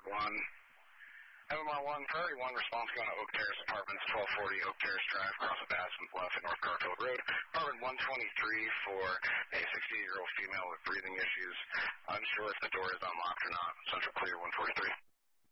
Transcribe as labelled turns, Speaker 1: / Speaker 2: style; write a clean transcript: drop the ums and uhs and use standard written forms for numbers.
Speaker 1: 1. MMR 1, Priority 1, response going to Oak Terrace Apartments, 1240 Oak Terrace Drive, across the Bastion Bluff at North Garfield Road. Apartment 123 for a 68-year-old female with breathing issues. Unsure if the door is unlocked or not. Central clear 143.